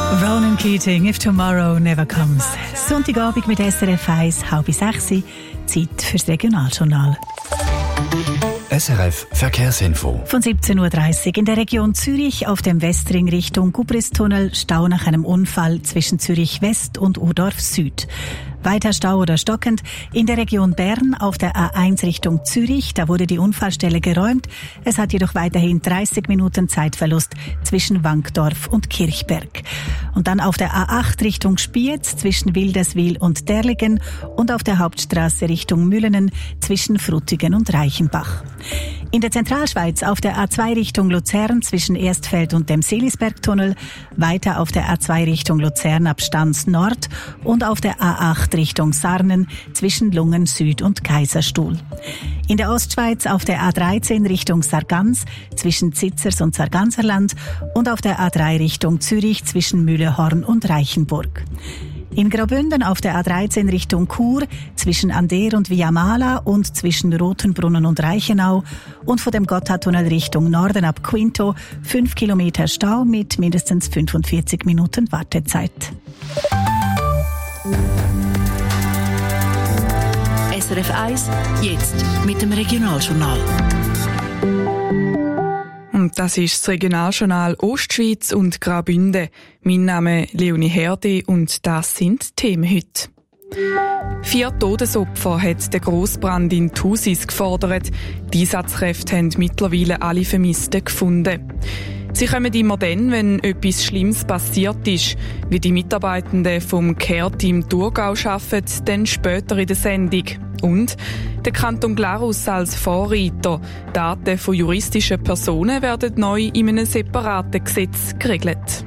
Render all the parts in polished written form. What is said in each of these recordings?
Ronan Keating, If Tomorrow Never Comes. Sonntagabend mit SRF 1, 5:30, Zeit fürs Regionaljournal. SRF Verkehrsinfo. Von 17:30 Uhr in der Region Zürich auf dem Westring Richtung Gubristunnel Stau nach einem Unfall zwischen Zürich West und Urdorf Süd. Weiter Stau oder stockend in der Region Bern auf der A1 Richtung Zürich. Da wurde die Unfallstelle geräumt. Es hat jedoch weiterhin 30 Minuten Zeitverlust zwischen Wankdorf und Kirchberg. Und dann auf der A8 Richtung Spiez zwischen Wilderswil und Derligen und auf der Hauptstraße Richtung Mühlenen zwischen Frutigen und Reichenbach. In der Zentralschweiz auf der A2 Richtung Luzern zwischen Erstfeld und dem Seelisbergtunnel, weiter auf der A2 Richtung Luzern ab Stans Nord und auf der A8 Richtung Sarnen zwischen Lungen Süd und Kaiserstuhl. In der Ostschweiz auf der A13 Richtung Sargans zwischen Zitzers und Sarganserland und auf der A3 Richtung Zürich zwischen Mühlehorn und Reichenburg. In Graubünden auf der A13 Richtung Chur zwischen Ander und Viamala und zwischen Rotenbrunnen und Reichenau und von dem Gotthardtunnel Richtung Norden ab Quinto 5 Kilometer Stau mit mindestens 45 Minuten Wartezeit. SRF 1, jetzt mit dem Regionaljournal. Und das ist das Regionaljournal Ostschweiz und Graubünden. Mein Name ist Leonie Herde und das sind die Themen heute. 4 Todesopfer hat der Grossbrand in Thusis gefordert. Die Einsatzkräfte haben mittlerweile alle Vermissten gefunden. Sie kommen immer dann, wenn etwas Schlimmes passiert ist. Wie die Mitarbeitenden vom Care-Team Thurgau arbeiten, dann später in der Sendung. Und der Kanton Glarus als Vorreiter. Daten von juristischen Personen werden neu in einem separaten Gesetz geregelt.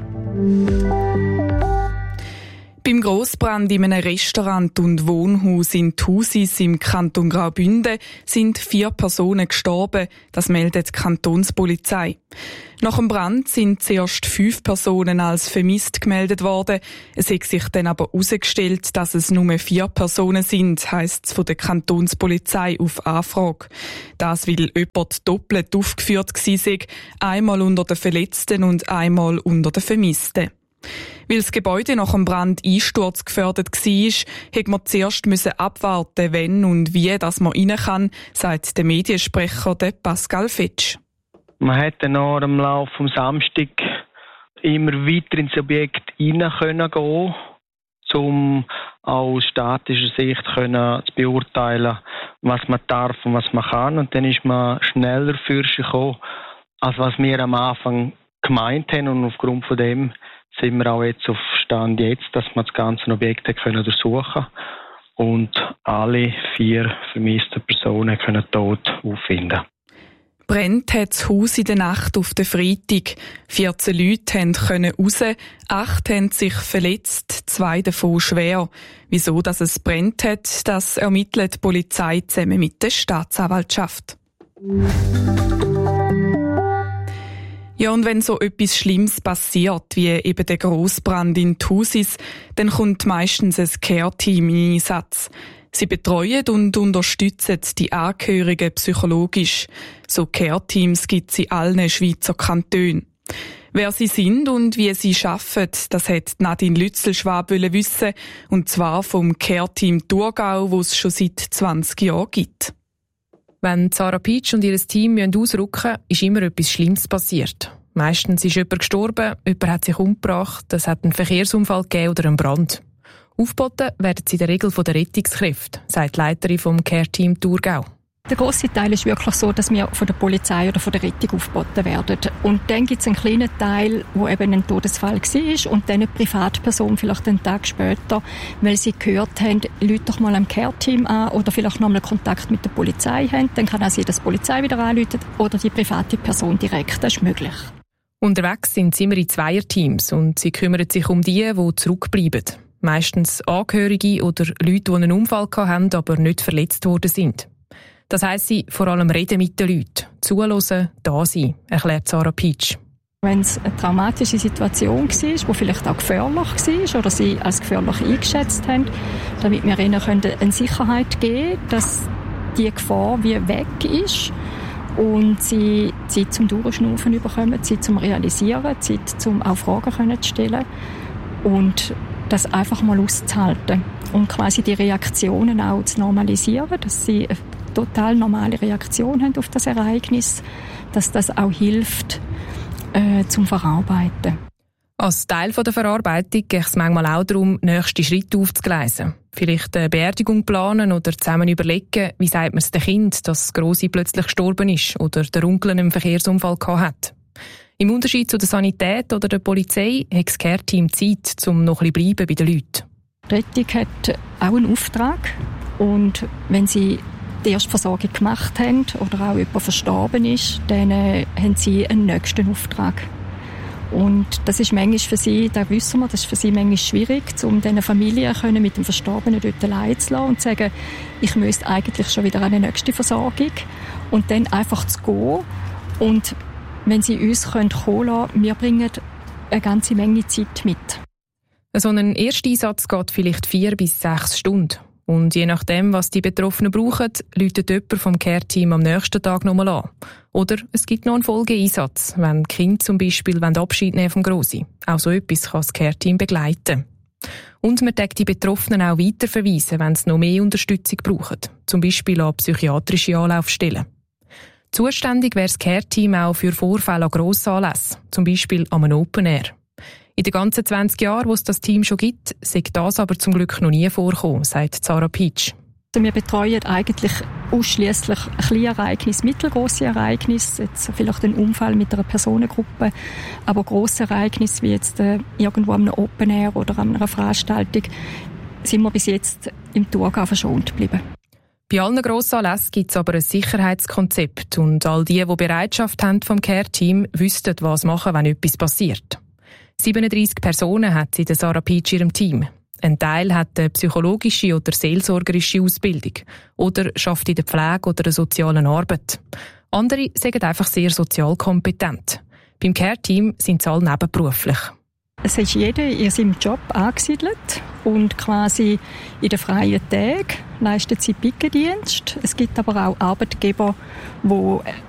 Beim Grossbrand in einem Restaurant und Wohnhaus in Thusis im Kanton Graubünden sind 4 Personen gestorben, das meldet die Kantonspolizei. Nach dem Brand sind zuerst 5 Personen als vermisst gemeldet worden. Es hat sich dann aber herausgestellt, dass es nur 4 Personen sind, heisst es von der Kantonspolizei auf Anfrage. Das, weil jemand doppelt aufgeführt war, einmal unter den Verletzten und einmal unter den Vermissten. Weil das Gebäude nach dem Brand einsturzgefährdet war, hätte man zuerst abwarten, wenn und wie dass man rein kann, sagt der Mediensprecher Pascal Fetsch. Man hätte noch im Laufe vom Samstag immer weiter ins Objekt rein können gehen, um aus statischer Sicht zu beurteilen, was man darf und was man kann. Und dann ist man schneller für sich gekommen, als was wir am Anfang gemeint haben. Und aufgrund von dem sind wir auch jetzt auf Stand jetzt, dass wir das ganze Objekt durchsuchen und alle 4 vermissten Personen können tot auffinden. Brennt hat das Haus in der Nacht auf den Freitag. 14 Leute können raus, 8 haben sich verletzt, 2 davon schwer. Wieso dass es brennt hat, das ermittelt die Polizei zusammen mit der Staatsanwaltschaft. Ja, und wenn so etwas Schlimmes passiert, wie eben der Grossbrand in Thusis, dann kommt meistens ein Care-Team in Einsatz. Sie betreuen und unterstützen die Angehörigen psychologisch. So Care-Teams gibt es in allen Schweizer Kantonen. Wer sie sind und wie sie arbeiten, das hat Nadine Lützelschwab wissen, und zwar vom Care-Team Thurgau, das es schon seit 20 Jahren gibt. Wenn Sarah Pietsch und ihr Team ausrücken müssen, ist immer etwas Schlimmes passiert. Meistens ist jemand gestorben, jemand hat sich umgebracht, es hat einen Verkehrsunfall gegeben oder einen Brand. Aufgeboten werden sie in der Regel von den Rettungskräften, sagt die Leiterin vom Care-Team Thurgau. Der grosse Teil ist wirklich so, dass wir von der Polizei oder von der Rettung aufgeboten werden. Und dann gibt es einen kleinen Teil, wo eben ein Todesfall war und dann eine Privatperson vielleicht einen Tag später, weil sie gehört haben, ruft doch mal am Care-Team an oder vielleicht noch mal Kontakt mit der Polizei haben. Dann kann auch sie das Polizei wieder anrufen oder die private Person direkt. Das ist möglich. Unterwegs sind sie immer in Zweierteams und sie kümmern sich um die zurückbleiben. Meistens Angehörige oder Leute, die einen Unfall hatten, aber nicht verletzt worden sind. Das heisst, sie vor allem reden mit den Leuten, zuhören, da sein, erklärt Sarah Pietsch. Wenn es eine traumatische Situation war, die vielleicht auch gefährlich war oder sie als gefährlich eingeschätzt haben, damit wir ihnen eine Sicherheit geben können, dass die Gefahr wie weg ist und sie Zeit zum Durchschnaufen bekommen, Zeit zum Realisieren, Zeit zum auch Fragen zu stellen. und das einfach mal auszuhalten und quasi die Reaktionen auch zu normalisieren, dass sie eine total normale Reaktion haben auf das Ereignis, dass das auch hilft zum Verarbeiten. Als Teil der Verarbeitung geht es manchmal auch darum, nächste Schritte aufzugleisen. Vielleicht eine Beerdigung planen oder zusammen überlegen, wie sagt man es dem Kind, dass das Grosse plötzlich gestorben ist oder der Onkel einen Verkehrsunfall gehabt hat. Im Unterschied zu der Sanität oder der Polizei hat das Care-Team Zeit, um noch ein bisschen bleiben bei den Leuten. Die Rettung hat auch einen Auftrag und wenn sie die erste Versorgung gemacht haben oder auch jemand verstorben ist, dann haben sie einen nächsten Auftrag. Und das ist manchmal für sie, da wissen wir, das ist für sie manchmal schwierig, um diese Familie mit dem Verstorbenen dort allein zu lassen und zu sagen, ich müsste eigentlich schon wieder eine nächste Versorgung und dann einfach zu gehen. Und wenn sie uns kommen lassen, wir bringen eine ganze Menge Zeit mit. So ein Ersteinsatz geht vielleicht 4 bis 6 Stunden. Und je nachdem, was die Betroffenen brauchen, läutet jemand vom Care-Team am nächsten Tag nochmal an. Oder es gibt noch einen Folgeeinsatz, wenn die Kinder zum Beispiel Abschied nehmen vom Grossi. Auch so etwas kann das Care-Team begleiten. Und man darf die Betroffenen auch weiterverweisen, wenn sie noch mehr Unterstützung brauchen. Zum Beispiel an psychiatrische Anlaufstellen. Zuständig wäre das Care-Team auch für Vorfälle an Grossanlässen, zum Beispiel an einem Open Air. In den ganzen 20 Jahren, wo es das Team schon gibt, sei das aber zum Glück noch nie vorgekommen, sagt Sarah Peach. Wir betreuen eigentlich ausschliesslich kleine Ereignisse, mittelgroße Ereignisse, jetzt vielleicht ein Unfall mit einer Personengruppe, aber grosse Ereignisse wie jetzt irgendwo an einem Open Air oder an einer Veranstaltung sind wir bis jetzt im Thurgau verschont geblieben. Bei allen Grossanlässen gibt es aber ein Sicherheitskonzept und all die Bereitschaft haben vom Care-Team, wüssten, was machen, wenn etwas passiert. 37 Personen hat sie in Sarah Peach ihrem Team. Ein Teil hat eine psychologische oder seelsorgerische Ausbildung oder schafft in der Pflege oder der sozialen Arbeit. Andere sind einfach sehr sozial kompetent. Beim Care-Team sind sie alle nebenberuflich. Es ist jeder in seinem Job angesiedelt und quasi in den freien Tagen leistet sie Pickendienst. Es gibt aber auch Arbeitgeber, die